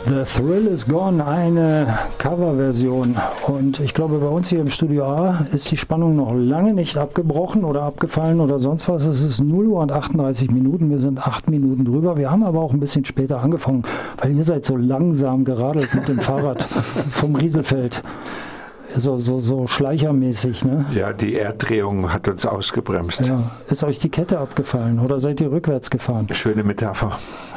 The Thrill is Gone, eine Coverversion. Und ich glaube, bei uns hier im Studio A ist die Spannung noch lange nicht abgebrochen oder abgefallen oder sonst was. Es ist 0 Uhr und 38 Minuten. Wir sind 8 Minuten drüber. Wir haben aber auch ein bisschen später angefangen, weil ihr seid so langsam geradelt mit dem Fahrrad vom Rieselfeld. So schleichermäßig, ne? Ja, die Erddrehung hat uns ausgebremst. Ja. Ist euch die Kette abgefallen oder seid ihr rückwärts gefahren? Schöne Metapher.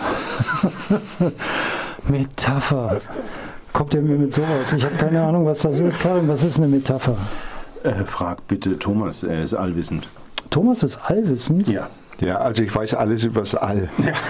Metapher. Kommt ihr mir mit sowas? Ich habe keine Ahnung, was das ist. Karin, was ist eine Metapher? Frag bitte Thomas, er ist allwissend. Thomas ist allwissend? Ja. Ja, also ich weiß alles über das All.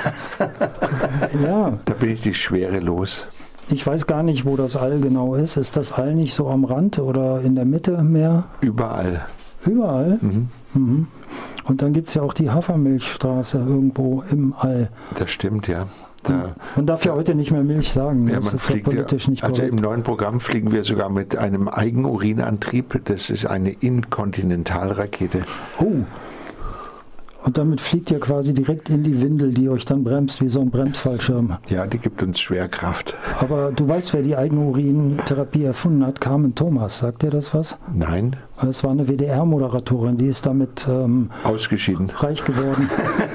Ja. Da bin ich die Schwere los. Ich weiß gar nicht, wo das All genau ist. Ist das All nicht so am Rand oder in der Mitte mehr? Überall. Überall? Mhm. Und dann gibt es ja auch die Hafermilchstraße irgendwo im All. Das stimmt, ja. Man darf ja heute nicht mehr Milch sagen. Ja, das ist ja politisch nicht korrekt. Also im neuen Programm fliegen wir sogar mit einem Eigenurinantrieb. Das ist eine Inkontinentalrakete. Oh. Und damit fliegt ihr quasi direkt in die Windel, die euch dann bremst, wie so ein Bremsfallschirm. Ja, die gibt uns Schwerkraft. Aber du weißt, wer die Eigenurintherapie erfunden hat? Carmen Thomas. Sagt dir das was? Nein. Es war eine WDR-Moderatorin, die ist damit ausgeschieden. Reich geworden.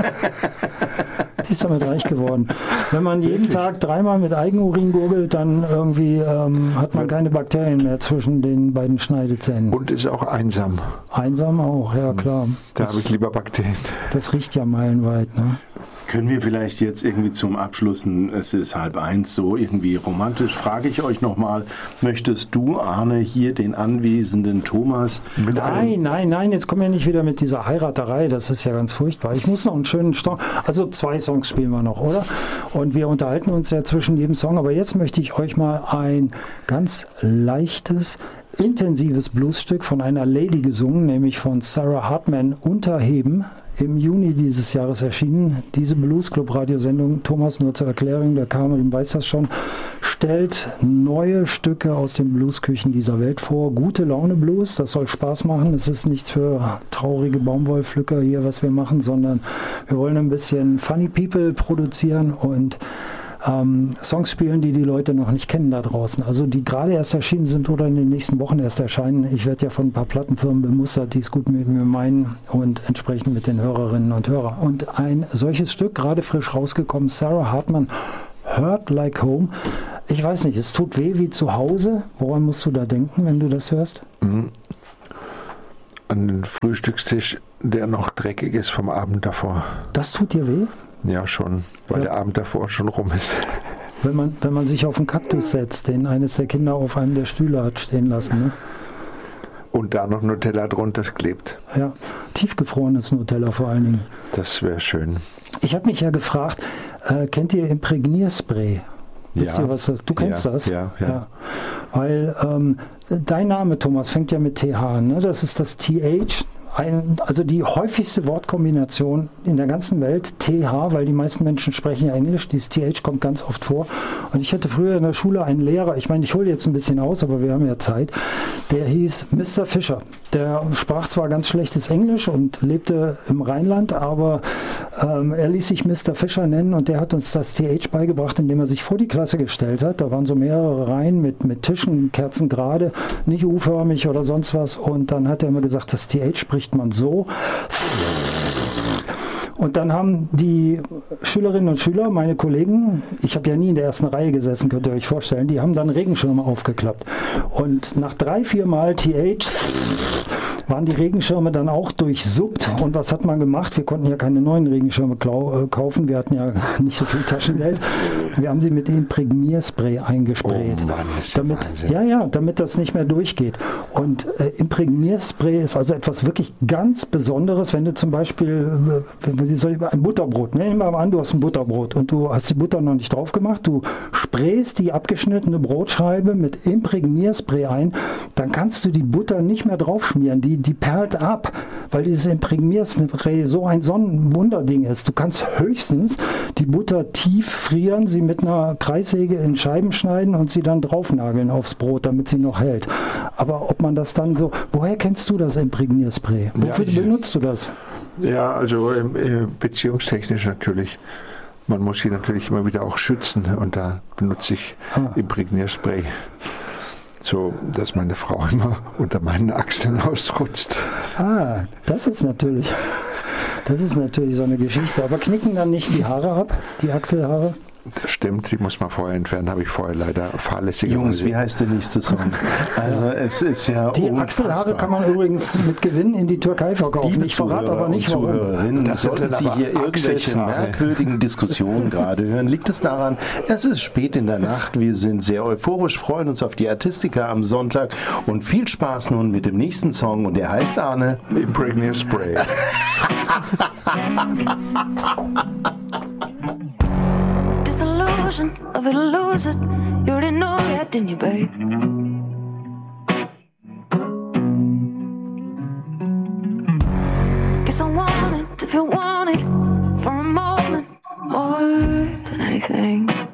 Die ist damit reich geworden. Wenn man jeden Tag 3-mal mit Eigenurin gurgelt, dann irgendwie hat man keine Bakterien mehr zwischen den beiden Schneidezähnen. Und ist auch einsam. Einsam auch, ja klar. Da habe ich lieber Bakterien. Das riecht ja meilenweit, ne? Können wir vielleicht jetzt irgendwie zum Abschluss, es ist 12:30, so irgendwie romantisch, frage ich euch nochmal, möchtest du, Arne, hier den anwesenden Thomas... Nein, jetzt kommen wir nicht wieder mit dieser Heiraterei, das ist ja ganz furchtbar. Ich muss noch einen schönen also 2 Songs spielen wir noch, oder? Und wir unterhalten uns ja zwischen jedem Song, aber jetzt möchte ich euch mal ein ganz leichtes, intensives Bluesstück von einer Lady gesungen, nämlich von Sarah Hartman, Unterheben. Im Juni dieses Jahres erschienen. Diese Bluesclub-Radiosendung, Thomas, nur zur Erklärung, der Carmen weiß das schon, stellt neue Stücke aus den Bluesküchen dieser Welt vor. Gute Laune Blues, das soll Spaß machen. Es ist nichts für traurige Baumwollpflücker hier, was wir machen, sondern wir wollen ein bisschen Funny People produzieren und Songs spielen, die Leute noch nicht kennen da draußen. Also die gerade erst erschienen sind oder in den nächsten Wochen erst erscheinen. Ich werde ja von ein paar Plattenfirmen bemustert, die es gut mit mir meinen und entsprechend mit den Hörerinnen und Hörern. Und ein solches Stück, gerade frisch rausgekommen, Sarah Hartman, Hurt Like Home. Ich weiß nicht, es tut weh wie zu Hause. Woran musst du da denken, wenn du das hörst? An den Frühstückstisch, der noch dreckig ist vom Abend davor. Das tut dir weh? Ja, schon, weil der Abend davor schon rum ist. Wenn man sich auf einen Kaktus setzt, den eines der Kinder auf einem der Stühle hat stehen lassen, ne? Und da noch Nutella drunter klebt. Ja, tiefgefrorenes Nutella vor allen Dingen. Das wäre schön. Ich habe mich ja gefragt, kennt ihr Imprägnierspray? Wisst ihr, was das? Du kennst das? Ja. Weil dein Name, Thomas, fängt ja mit TH an, ne? Das ist das TH. Also die häufigste Wortkombination in der ganzen Welt, TH, weil die meisten Menschen sprechen ja Englisch, dieses TH kommt ganz oft vor. Und ich hatte früher in der Schule einen Lehrer, ich meine, ich hole jetzt ein bisschen aus, aber wir haben ja Zeit, der hieß Mr. Fischer. Der sprach zwar ganz schlechtes Englisch und lebte im Rheinland, aber er ließ sich Mr. Fischer nennen und der hat uns das TH beigebracht, indem er sich vor die Klasse gestellt hat. Da waren so mehrere Reihen mit Tischen, Kerzen gerade, nicht U-förmig oder sonst was. Und dann hat er immer gesagt, das TH spricht man so. Und dann haben die Schülerinnen und Schüler, meine Kollegen, ich habe ja nie in der ersten Reihe gesessen, könnt ihr euch vorstellen, die haben dann Regenschirme aufgeklappt. Und nach 3-4 Mal TH waren die Regenschirme dann auch durchsuppt. Und was hat man gemacht? Wir konnten ja keine neuen Regenschirme kaufen. Wir hatten ja nicht so viel Taschengeld. Wir haben sie mit Imprägnierspray eingesprayt. Oh Mann, ist damit das nicht mehr durchgeht. Und Imprägnierspray ist also etwas wirklich ganz Besonderes, wenn du zum Beispiel ein Butterbrot, nehmen wir mal an, du hast ein Butterbrot und du hast die Butter noch nicht drauf gemacht, du sprayst die abgeschnittene Brotscheibe mit Imprägnierspray ein, dann kannst du die Butter nicht mehr drauf schmieren, die perlt ab, weil dieses Imprägnierspray so ein Wunderding ist. Du kannst höchstens die Butter tief frieren, sie mit einer Kreissäge in Scheiben schneiden und sie dann draufnageln aufs Brot, damit sie noch hält. Aber ob man das dann so, woher kennst du das Imprägnierspray? Wofür benutzt du das? Ja, also beziehungstechnisch natürlich. man muss sie natürlich immer wieder auch schützen und da benutze ich Imprägnierspray, so dass meine Frau immer unter meinen Achseln ausrutscht. Das ist natürlich so eine Geschichte. Aber knicken dann nicht die Haare ab, die Achselhaare? Das stimmt, die muss man vorher entfernen, habe ich vorher leider fahrlässig. Jungs, wie heißt der nächste Song? Also es ist ja die Achselhaare kann man übrigens mit Gewinn in die Türkei verkaufen. Ich verrate aber nicht, warum. Zuhörerinnen, sollten Sie hier irgendwelche merkwürdigen Diskussionen gerade hören, liegt es daran, es ist spät in der Nacht, wir sind sehr euphorisch, freuen uns auf die Artistica am Sonntag und viel Spaß nun mit dem nächsten Song und der heißt, Arne, Imprägnierspray. Disillusion of it, lose it. You already know that, didn't you, babe? Guess I wanted to feel wanted for a moment more than anything.